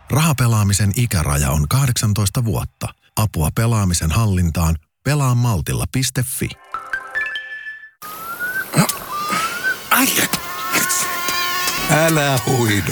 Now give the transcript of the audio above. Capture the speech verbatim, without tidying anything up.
Rahapelaamisen ikäraja on kahdeksantoista vuotta. Apua pelaamisen hallintaan pelaamaltilla piste fi. Älä huidu.